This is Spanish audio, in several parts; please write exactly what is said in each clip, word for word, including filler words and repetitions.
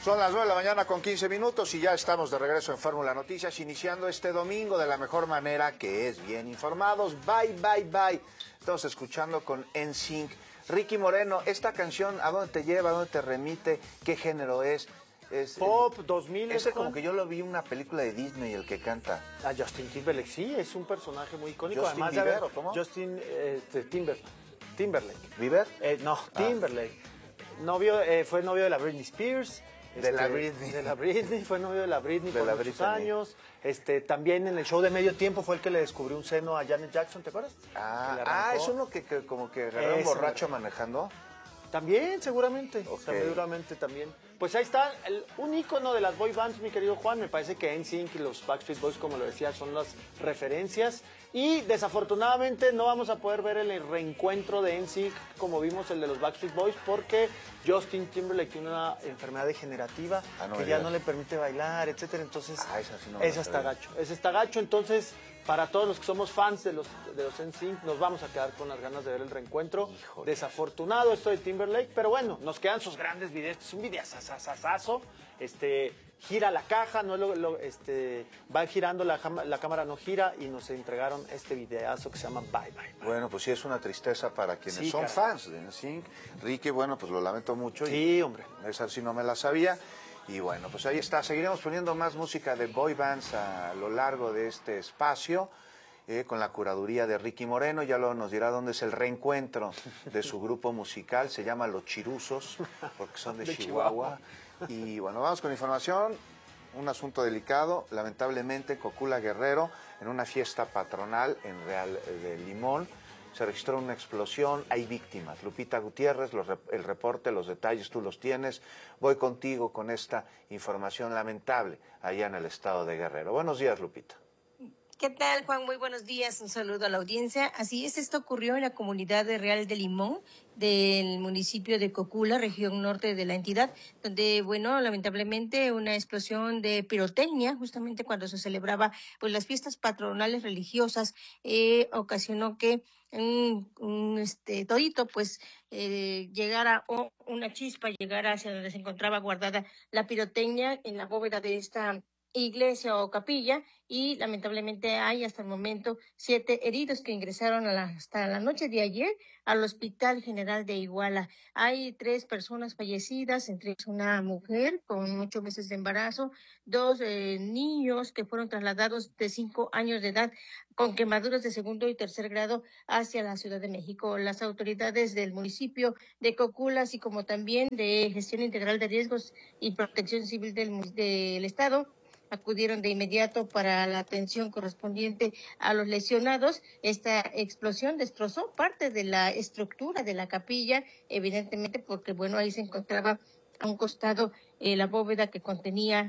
Son las nueve de la mañana con quince minutos y ya estamos de regreso en Fórmula Noticias, iniciando este domingo de la mejor manera, que es bien informados. Bye, bye, bye. Estamos escuchando con N Sync. Ricky Moreno, esta canción, ¿a dónde te lleva? ¿A dónde te remite? ¿Qué género es? Es Pop, dos mil. Ese como que yo lo vi en una película de Disney, el que canta. Ah, Justin Timberlake, sí, es un personaje muy icónico. Justin Además, Bieber, de ¿o cómo? Justin eh, Timber, Timberlake. ¿Bieber? Eh, no, Timberlake. Ah. Novio, eh, fue novio de la Britney Spears. De este, la Britney. De la Britney, fue novio de la Britney de por la muchos Britney. años. Este, también en el show de medio tiempo fue el que le descubrió un seno a Janet Jackson, ¿te acuerdas? Ah, ah es uno que, que como que agarró un borracho manejando. También, seguramente, okay. seguramente también. Pues ahí está, el, un ícono de las boy bands, mi querido Juan. Me parece que N Sync y los Backstreet Boys, como lo decía, son las referencias. Y desafortunadamente no vamos a poder ver el reencuentro de N Sync como vimos el de los Backstreet Boys, porque Justin Timberlake tiene una enfermedad degenerativa ah, no, que ya no le permite bailar, etcétera. Entonces, ah, esa, sí no esa está gacho, esa está gacho. Entonces, para todos los que somos fans de los de los N Sync, nos vamos a quedar con las ganas de ver el reencuentro. Híjole. Desafortunado esto de Timberlake, pero bueno, nos quedan sus grandes videos. Este es un videazazazazo. Este, gira la caja, no lo, lo, este, va girando, la, la cámara no gira, y nos entregaron este videazo que se llama Bye Bye Bye. Bueno, pues sí, es una tristeza para quienes sí, son cara. fans de N Sync. Ricky, bueno, pues lo lamento mucho. Sí, y hombre. Esa sí no me la sabía. Y bueno, pues ahí está. Seguiremos poniendo más música de boy bands a lo largo de este espacio, eh, con la curaduría de Ricky Moreno. Ya luego nos dirá dónde es el reencuentro de su grupo musical. Se llama Los Chiruzos, porque son de, de Chihuahua. Chihuahua. Y bueno, vamos con información. Un asunto delicado. Lamentablemente, Cocula Guerrero, en una fiesta patronal en Real de Limón, se registró una explosión, hay víctimas. Lupita Gutiérrez, los, el reporte, los detalles, tú los tienes. Voy contigo con esta información lamentable allá en el estado de Guerrero. Buenos días, Lupita. ¿Qué tal, Juan? Muy buenos días. Un saludo a la audiencia. Así es, esto ocurrió en la comunidad de Real de Limón, del municipio de Cocula, región norte de la entidad, donde, bueno, lamentablemente una explosión de pirotecnia, justamente cuando se celebraba pues las fiestas patronales religiosas, eh, ocasionó que un, un este todito pues eh, llegara, o una chispa llegara hacia donde se encontraba guardada la pirotecnia en la bóveda de esta iglesia o capilla, y lamentablemente hay hasta el momento siete heridos que ingresaron a la, hasta la noche de ayer al Hospital General de Iguala. Hay tres personas fallecidas, entre ellos una mujer con ocho meses de embarazo, dos eh, niños que fueron trasladados de cinco años de edad con quemaduras de segundo y tercer grado hacia la Ciudad de México. Las autoridades del municipio de Cocula, así como también de Gestión Integral de Riesgos y Protección Civil del, del Estado, acudieron de inmediato para la atención correspondiente a los lesionados. Esta explosión destrozó parte de la estructura de la capilla, evidentemente porque, bueno, ahí se encontraba a un costado eh, la bóveda que contenía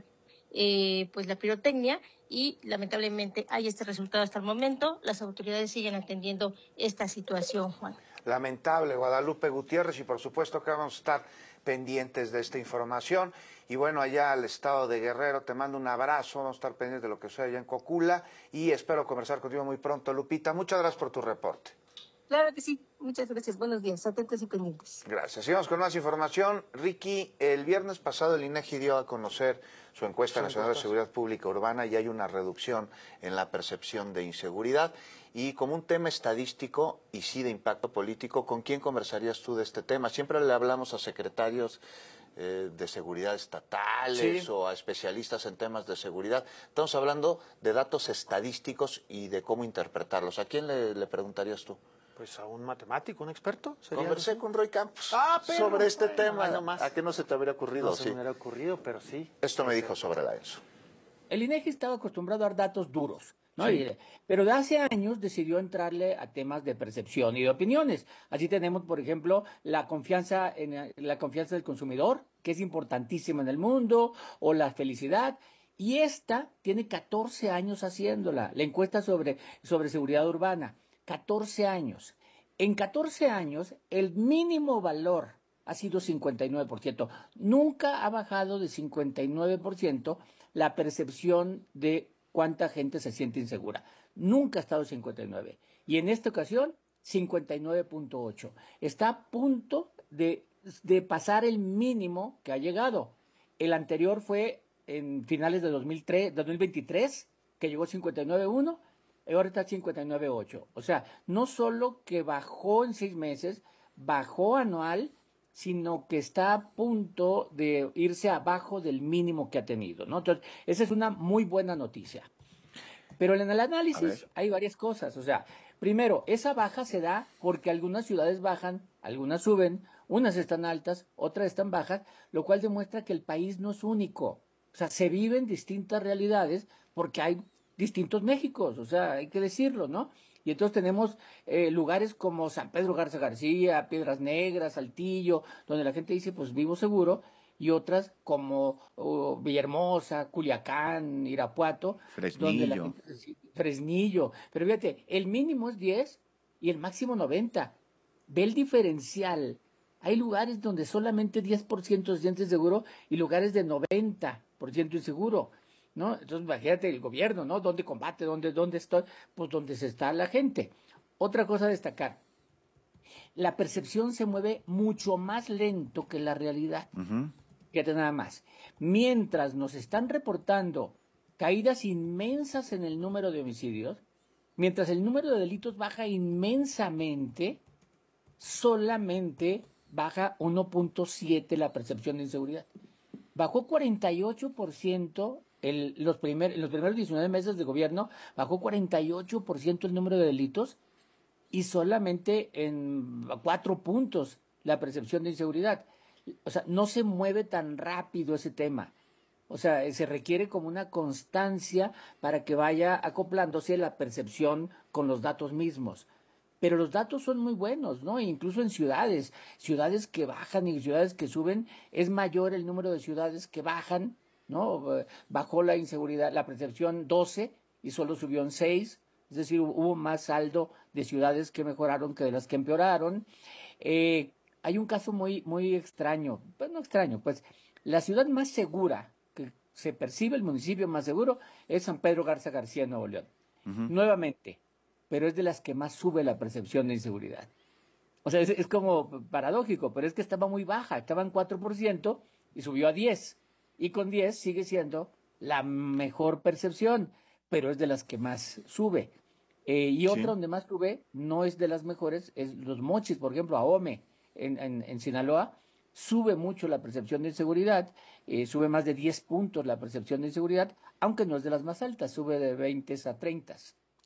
eh, pues la pirotecnia, y lamentablemente hay este resultado hasta el momento. Las autoridades siguen atendiendo esta situación, Juan. Lamentable, Guadalupe Gutiérrez, y por supuesto que vamos a estar pendientes de esta información. Y bueno, allá al estado de Guerrero, te mando un abrazo, vamos a estar pendientes de lo que sucede allá en Cocula, y espero conversar contigo muy pronto, Lupita. Muchas gracias por tu reporte. Claro que sí, muchas gracias, buenos días, atentos y pendientes. Gracias. Sigamos con más información. Ricky, el viernes pasado el INEGI dio a conocer su encuesta nacional de seguridad pública urbana, y hay una reducción en la percepción de inseguridad. Y como un tema estadístico y sí de impacto político, ¿con quién conversarías tú de este tema? Siempre le hablamos a secretarios eh, de seguridad estatales, sí, o a especialistas en temas de seguridad. Estamos hablando de datos estadísticos y de cómo interpretarlos. ¿A quién le, le preguntarías tú? Pues a un matemático, un experto. Conversé eso? con Roy Campos ah, pero, sobre este bueno, tema. No más. ¿A qué no se te habría ocurrido? No se sí. me hubiera ocurrido, pero sí. Esto me dijo sobre la ENSO. El INEGI estaba acostumbrado a dar datos duros, ¿no? Sí. Pero de hace años decidió entrarle a temas de percepción y de opiniones. Así tenemos, por ejemplo, la confianza en la confianza del consumidor, que es importantísima en el mundo, o la felicidad. Y esta tiene catorce años haciéndola, la encuesta sobre, sobre seguridad urbana. catorce años. En catorce años, el mínimo valor ha sido cincuenta y nueve por ciento. Nunca ha bajado de cincuenta y nueve por ciento la percepción de cuánta gente se siente insegura. Nunca ha estado cincuenta y nueve. Y en esta ocasión, cincuenta y nueve punto ocho. Está a punto de, de pasar el mínimo que ha llegado. El anterior fue en finales de dos mil tres, dos mil veintitrés, que llegó cincuenta y nueve punto uno, y ahora está cincuenta y nueve punto ocho. O sea, no solo que bajó en seis meses, bajó anual, sino que está a punto de irse abajo del mínimo que ha tenido, ¿no? Entonces, esa es una muy buena noticia. Pero en el análisis hay varias cosas. O sea, primero, esa baja se da porque algunas ciudades bajan, algunas suben, unas están altas, otras están bajas, lo cual demuestra que el país no es único. O sea, se viven distintas realidades porque hay distintos Méxicos, o sea, hay que decirlo, ¿no? Y entonces tenemos eh, lugares como San Pedro Garza García, Piedras Negras, Saltillo, donde la gente dice, pues vivo seguro, y otras como uh, Villahermosa, Culiacán, Irapuato, donde la Fresnillo. gente, sí, Fresnillo. Pero fíjate, el mínimo es diez y el máximo noventa. Ve el diferencial. Hay lugares donde solamente diez por ciento se siente seguro y lugares de noventa por ciento inseguro, ¿no? Entonces, imagínate el gobierno, ¿no? ¿Dónde combate? ¿Dónde, dónde estoy? Pues donde se está la gente. Otra cosa a destacar, la percepción se mueve mucho más lento que la realidad. Ujú. Fíjate nada más. Mientras nos están reportando caídas inmensas en el número de homicidios, mientras el número de delitos baja inmensamente, solamente baja uno punto siete la percepción de inseguridad. Bajó cuarenta y ocho por ciento el, los primer, en los primeros diecinueve meses de gobierno, bajó cuarenta y ocho por ciento el número de delitos y solamente en cuatro puntos la percepción de inseguridad. O sea, no se mueve tan rápido ese tema. O sea, se requiere como una constancia para que vaya acoplándose la percepción con los datos mismos. Pero los datos son muy buenos, ¿no? Incluso en ciudades, ciudades que bajan y ciudades que suben, es mayor el número de ciudades que bajan, ¿no? Eh, Bajó la inseguridad, la percepción doce y solo subió en seis, es decir, hubo más saldo de ciudades que mejoraron que de las que empeoraron. Eh, hay un caso muy, muy extraño, pues no extraño, pues la ciudad más segura, que se percibe el municipio más seguro, es San Pedro Garza García, Nuevo León. Ujú. Nuevamente, pero es de las que más sube la percepción de inseguridad. O sea, es, es como paradójico, pero es que estaba muy baja, estaba en cuatro por ciento y subió a diez. Y con diez sigue siendo la mejor percepción, pero es de las que más sube. Eh, y otra Sí. donde más sube, no es de las mejores, es Los Mochis, por ejemplo, Ahome, en, en, en Sinaloa, sube mucho la percepción de inseguridad, eh, sube más de diez puntos la percepción de inseguridad, aunque no es de las más altas, sube de veinte a treinta.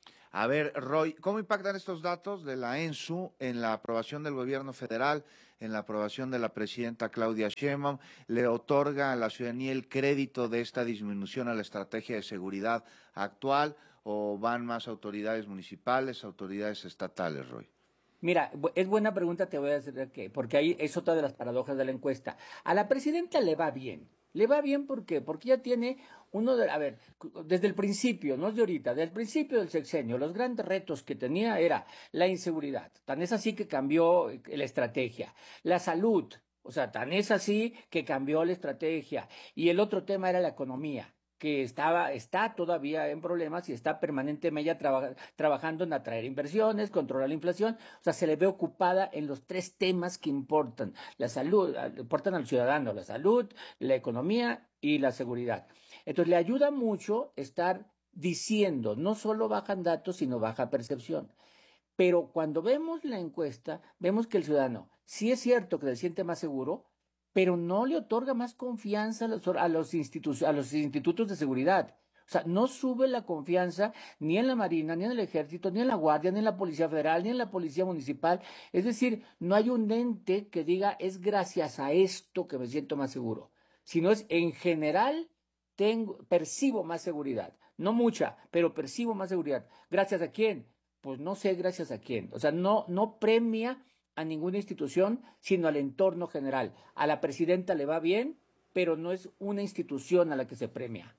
A ver, Roy, ¿cómo impactan estos datos de la ENSU en la aprobación del gobierno federal, en la aprobación de la presidenta Claudia Sheinbaum? ¿Le otorga a la ciudadanía el crédito de esta disminución a la estrategia de seguridad actual o van más autoridades municipales, autoridades estatales, Roy? Mira, bu- es buena pregunta, te voy a decir que, porque ahí es otra de las paradojas de la encuesta. A la presidenta le va bien. Le va bien, ¿por qué? Porque ella tiene uno de, a ver, cu- desde el principio, no es de ahorita, desde el principio del sexenio, los grandes retos que tenía era la inseguridad. Tan es así que cambió eh, la estrategia. La salud, o sea, tan es así que cambió la estrategia. Y el otro tema era la economía, que estaba, está todavía en problemas y está permanentemente traba- trabajando en atraer inversiones, controlar la inflación. O sea, se le ve ocupada en los tres temas que importan. La salud, a- importan al ciudadano, la salud, la economía y la seguridad. Entonces, le ayuda mucho estar diciendo, no solo bajan datos, sino baja percepción. Pero cuando vemos la encuesta, vemos que el ciudadano sí es cierto que se siente más seguro, pero no le otorga más confianza a los, a los, institu- a los institutos de seguridad. O sea, no sube la confianza ni en la Marina, ni en el Ejército, ni en la Guardia, ni en la Policía Federal, ni en la Policía Municipal. Es decir, no hay un ente que diga es gracias a esto que me siento más seguro, sino es en general tengo, percibo más seguridad. No mucha, pero percibo más seguridad. ¿Gracias a quién? Pues no sé gracias a quién. O sea, no, no premia a ninguna institución, sino al entorno general. A la presidenta le va bien, pero no es una institución a la que se premia.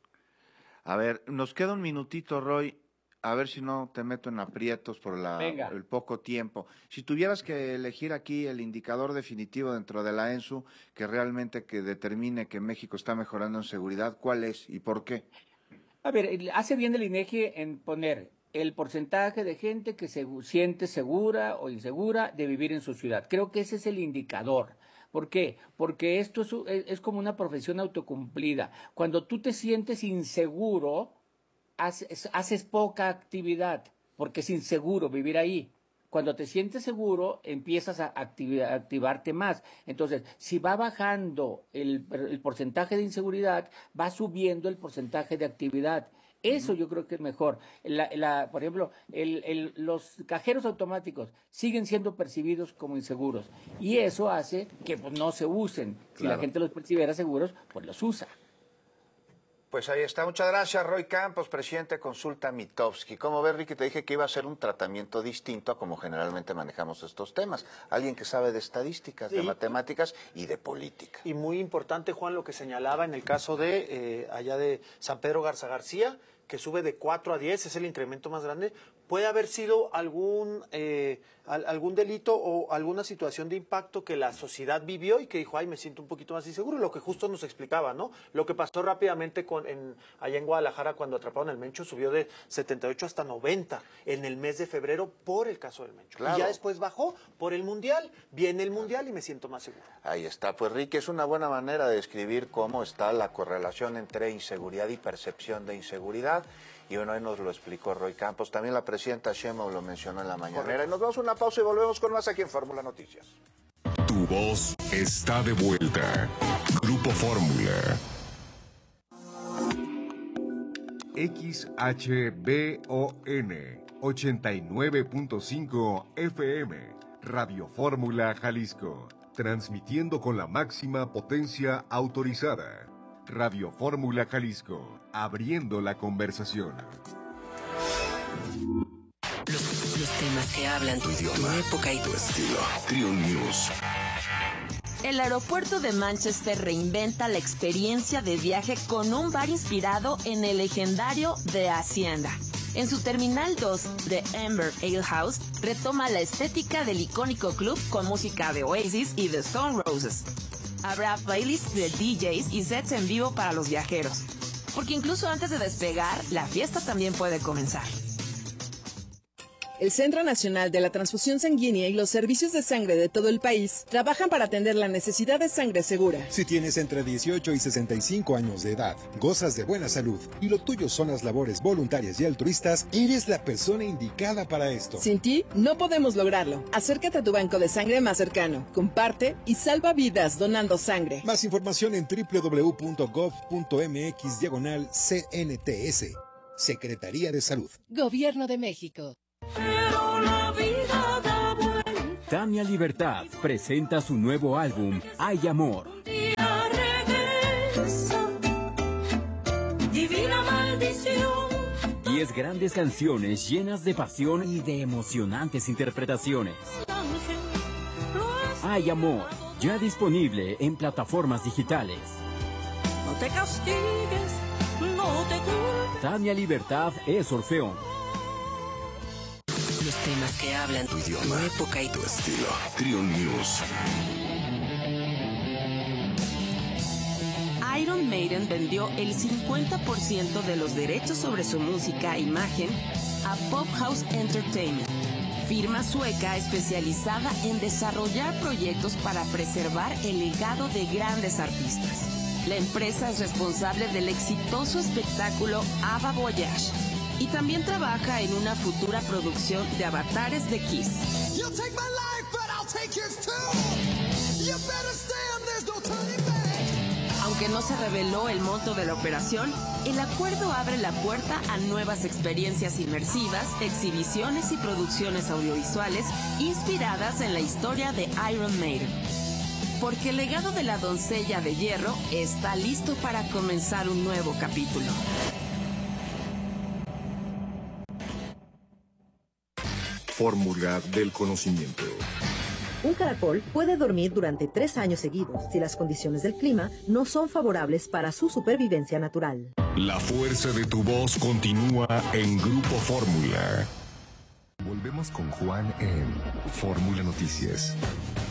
A ver, nos queda un minutito, Roy. A ver si no te meto en aprietos por la, Venga. el poco tiempo. Si tuvieras que elegir aquí el indicador definitivo dentro de la ENSU que realmente que determine que México está mejorando en seguridad, ¿cuál es y por qué? A ver, el- hace bien el INEGI en poner el porcentaje de gente que se siente segura o insegura de vivir en su ciudad. Creo que ese es el indicador, ¿Por qué? Porque esto es, es como una profesión autocumplida. Cuando tú te sientes inseguro, haces, haces poca actividad, porque es inseguro vivir ahí. Cuando te sientes seguro, empiezas a activ- a activarte más. Entonces, si va bajando el, el porcentaje de inseguridad, va subiendo el porcentaje de actividad. Eso yo creo que es mejor. La, la, por ejemplo, el, el, los cajeros automáticos siguen siendo percibidos como inseguros. Y eso hace que pues, no se usen. Si Claro. la gente los percibiera seguros, pues los usa. Pues ahí está. Muchas gracias, Roy Campos, presidente de Consulta Mitofsky. Como ves, Ricky, te dije que iba a ser un tratamiento distinto a como generalmente manejamos estos temas. Alguien que sabe de estadísticas, de Sí. matemáticas y de política. Y muy importante, Juan, lo que señalaba en el caso de eh, allá de San Pedro Garza García, que sube de cuatro a diez, es el incremento más grande. Puede haber sido algún, eh, al- algún delito o alguna situación de impacto que la sociedad vivió y que dijo, ay, me siento un poquito más inseguro, lo que justo nos explicaba, ¿no? Lo que pasó rápidamente con, en, allá en Guadalajara cuando atraparon al Mencho, subió de setenta y ocho hasta noventa en el mes de febrero por el caso del Mencho. Claro. Y ya después bajó por el Mundial, viene el Mundial y me siento más seguro. Ahí está. Pues, Ricky, es una buena manera de describir cómo está la correlación entre inseguridad y percepción de inseguridad. Y bueno, ahí nos lo explicó Roy Campos. También la presidenta Sheinbaum lo mencionó en la mañanera. Y nos vamos a una pausa y volvemos con más aquí en Fórmula Noticias. Tu voz está de vuelta. Grupo Fórmula. X H B O N ochenta y nueve punto cinco F M, Radio Fórmula Jalisco, transmitiendo con la máxima potencia autorizada. Radio Fórmula Jalisco, abriendo la conversación. Los, los temas que hablan tu idioma, tu época y tu estilo. Trio News. El aeropuerto de Manchester reinventa la experiencia de viaje con un bar inspirado en el legendario The Hacienda. En su Terminal dos, The Amber Ale House retoma la estética del icónico club con música de Oasis y The Stone Roses. Habrá playlists de D Js y sets en vivo para los viajeros, porque incluso antes de despegar, la fiesta también puede comenzar. El Centro Nacional de la Transfusión Sanguínea y los servicios de sangre de todo el país trabajan para atender la necesidad de sangre segura. Si tienes entre dieciocho y sesenta y cinco años de edad, gozas de buena salud y lo tuyo son las labores voluntarias y altruistas, eres la persona indicada para esto. Sin ti, no podemos lograrlo. Acércate a tu banco de sangre más cercano, comparte y salva vidas donando sangre. Más información en doble u doble u doble u punto gov punto m x diagonal C N T S. Secretaría de Salud. Gobierno de México. Pero la vida da vuelta. Tania Libertad presenta su nuevo álbum, Hay Amor. Un día regresa, divina maldición. Diez grandes canciones llenas de pasión y de emocionantes interpretaciones. Hay Amor, ya disponible en plataformas digitales. No te castigues, no te culpes. Tania Libertad es Orfeón. Los temas que hablan tu idioma, tu época y tu estilo. Trio News. Iron Maiden vendió el cincuenta por ciento de los derechos sobre su música e imagen a Pop House Entertainment, firma sueca especializada en desarrollar proyectos para preservar el legado de grandes artistas. La empresa es responsable del exitoso espectáculo ABBA Voyage y también trabaja en una futura producción de avatares de Kiss. Aunque no se reveló el monto de la operación, el acuerdo abre la puerta a nuevas experiencias inmersivas, exhibiciones y producciones audiovisuales inspiradas en la historia de Iron Maiden. Porque el legado de la doncella de hierro está listo para comenzar un nuevo capítulo. Fórmula del conocimiento. Un caracol puede dormir durante tres años seguidos si las condiciones del clima no son favorables para su supervivencia natural. La fuerza de tu voz continúa en Grupo Fórmula. Volvemos con Juan en Fórmula Noticias.